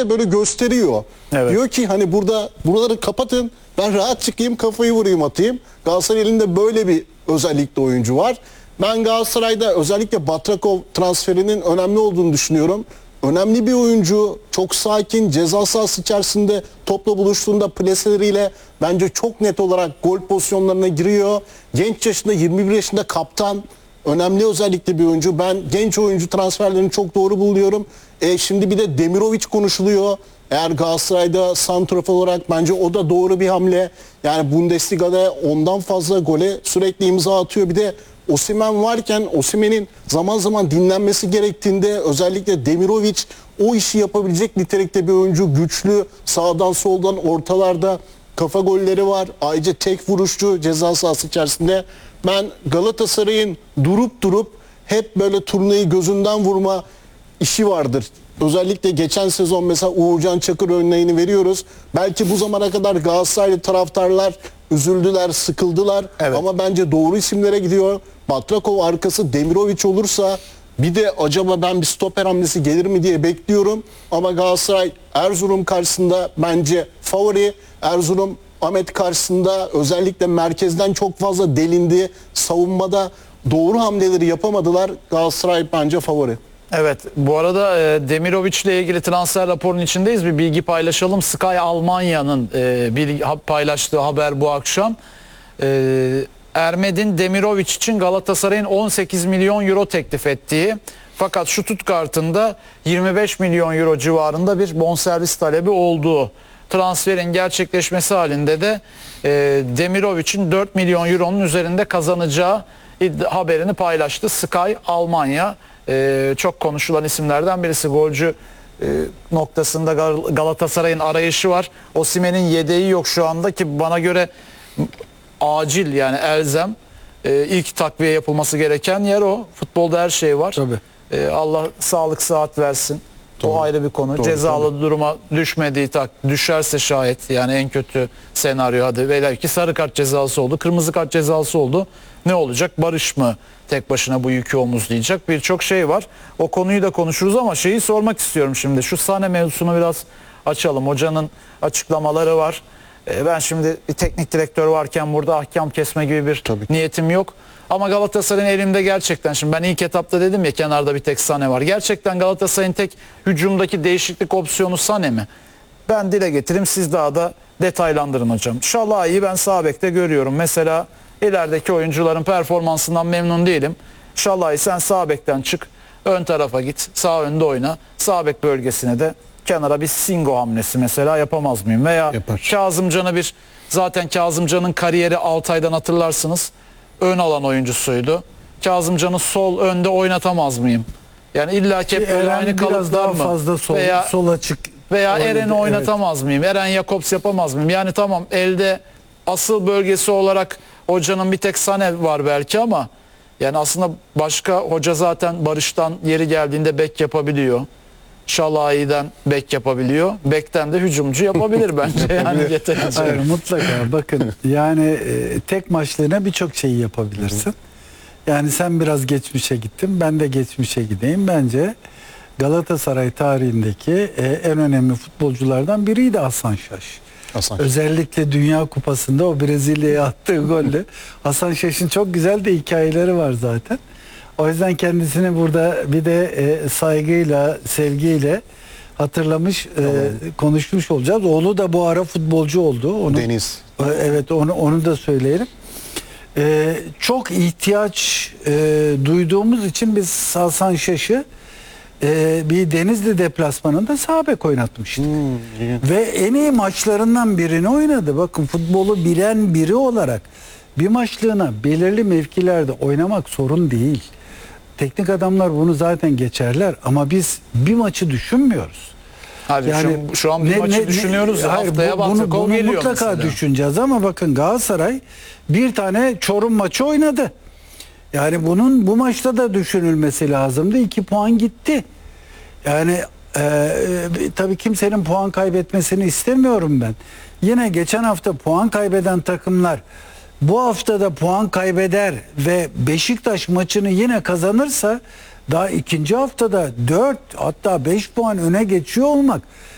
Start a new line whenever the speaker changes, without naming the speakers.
de böyle gösteriyor.
Evet.
Diyor ki hani buraları kapatın, ben rahat çıkayım, kafayı vurayım, atayım. Galatasaray elinde böyle bir özellikle oyuncu var. Ben Galatasaray'da özellikle Batrakov transferinin önemli olduğunu düşünüyorum. Önemli bir oyuncu, çok sakin, ceza sahası içerisinde topla buluştuğunda pleseleriyle bence çok net olarak gol pozisyonlarına giriyor. Genç yaşında, 21 yaşında kaptan, önemli özellikle bir oyuncu. Ben genç oyuncu transferlerini çok doğru buluyorum. Şimdi bir de Demirovic konuşuluyor. Eğer Galatasaray'da santrafor olarak bence o da doğru bir hamle. Yani Bundesliga'da ondan fazla gole sürekli imza atıyor. Bir de Osimhen varken Osimhen'in zaman zaman dinlenmesi gerektiğinde özellikle Demirovic o işi yapabilecek nitelikte bir oyuncu. Güçlü, sağdan soldan ortalarda kafa golleri var. Ayrıca tek vuruşçu ceza sahası içerisinde. Ben Galatasaray'ın durup hep böyle turnayı gözünden vurma işi vardır. Özellikle geçen sezon mesela Uğurcan Çakır örneğini veriyoruz. Belki bu zamana kadar Galatasaraylı taraftarlar üzüldüler, sıkıldılar.
Evet.
Ama bence doğru isimlere gidiyor. Batrakov arkası Demirovic olursa bir de acaba ben bir stoper hamlesi gelir mi diye bekliyorum. Ama Galatasaray Erzurum karşısında bence favori. Erzurum Ahmet karşısında özellikle merkezden çok fazla delindi. Savunmada doğru hamleleri yapamadılar. Galatasaray bence favori.
Evet, bu arada Demirovic ile ilgili transfer raporunun içindeyiz. Bir bilgi paylaşalım. Sky Almanya'nın paylaştığı haber bu akşam. Ermed'in Demirovic için Galatasaray'ın 18 milyon euro teklif ettiği, fakat Stuttgart'ın 25 milyon euro civarında bir bonservis talebi olduğu, transferin gerçekleşmesi halinde de Demirovic'in 4 milyon euronun üzerinde kazanacağı haberini paylaştı Sky Almanya. Çok konuşulan isimlerden birisi. Golcü noktasında Galatasaray'ın arayışı var. Osimhen'in yedeği yok şu anda ki bana göre acil, yani elzem, ilk takviye yapılması gereken yer o. Futbolda her şey var.
Tabii.
Allah sağlık sıhhat versin.
Doğru.
O ayrı bir konu.
Doğru,
cezalı
tabii.
duruma düşerse şayet, yani en kötü senaryo, hadi velev ki sarı kart cezası oldu, kırmızı kart cezası oldu. Ne olacak? Barış mı tek başına bu yükü omuzlayacak? Birçok şey var. O konuyu da konuşuruz ama şeyi sormak istiyorum şimdi. Şu Sané mevzusunu biraz açalım. Hocanın açıklamaları var. Ben şimdi bir teknik direktör varken burada ahkam kesme gibi bir niyetim yok. Ama Galatasaray'ın elimde gerçekten, şimdi ben ilk etapta dedim ya, kenarda bir tek Sané var. Gerçekten Galatasaray'ın tek hücumdaki değişiklik opsiyonu Sané mi? Ben dile getireyim, siz daha da detaylandırın hocam. Şalai'yi ben sağ bekte görüyorum. Mesela ilerideki oyuncuların performansından memnun değilim. Şalai, sen sağ bekten çık, ön tarafa git, sağ önde oyna. Sağ bek bölgesine de kenara bir Singo hamlesi mesela yapamaz mıyım? Veya Kazımcan'ı zaten Kazımcan'ın kariyeri Altay'dan hatırlarsınız. Ön alan oyuncusuydu. Kazımcan'ı sol önde oynatamaz mıyım? Yani illaki hep aynı kalıplar mı?
Fazla sol açık
veya Eren'i oynatamaz mıyım? Eren Jakobs yapamaz mıyım? Yani tamam, elde asıl bölgesi olarak hocanın bir tek Sané var belki ama yani aslında başka, hoca zaten Barış'tan yeri geldiğinde bek yapabiliyor. Şalai'den bek yapabiliyor. Bekten de hücumcu yapabilir bence. Yani yeterince.
Hayır, mutlaka bakın yani tek maçlığına birçok şeyi yapabilirsin. Yani sen biraz geçmişe gittin, ben de geçmişe gideyim. Bence Galatasaray tarihindeki en önemli futbolculardan biriydi Hasan Şaş. Özellikle Dünya Kupası'nda o Brezilya'ya attığı golle. Hasan Şaş'ın çok güzel de hikayeleri var zaten. O yüzden kendisini burada bir de saygıyla, sevgiyle hatırlamış, konuşmuş olacağız. Oğlu da bu ara futbolcu oldu.
Deniz.
Evet, onu da söyleyelim. Çok ihtiyaç duyduğumuz için biz Hasan Şaş'ı bir Denizli deplasmanında sağ bek oynatmıştık. Ve en iyi maçlarından birini oynadı. Bakın, futbolu bilen biri olarak bir maçlığına belirli mevkilerde oynamak sorun değil. Teknik adamlar bunu zaten geçerler ama biz bir maçı düşünmüyoruz.
Abi yani şu an bir maçı düşünüyoruz. Haftaya Batrakov geliyor
mutlaka
mesela.
Düşüneceğiz ama bakın, Galatasaray bir tane Çorum maçı oynadı. Yani bu maçta da düşünülmesi lazımdı. 2 puan gitti. Yani tabii kimsenin puan kaybetmesini istemiyorum ben. Yine geçen hafta puan kaybeden takımlar bu hafta da puan kaybeder ve Beşiktaş maçını yine kazanırsa daha ikinci haftada 4 hatta 5 puan öne geçiyor olmak